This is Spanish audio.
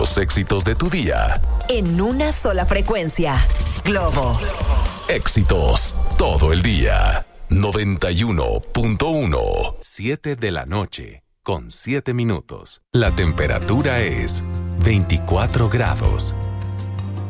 Los éxitos de tu día. En una sola frecuencia. Globo. Éxitos todo el día. 91.1. 7 de la noche, con 7 minutos. La temperatura es 24 grados.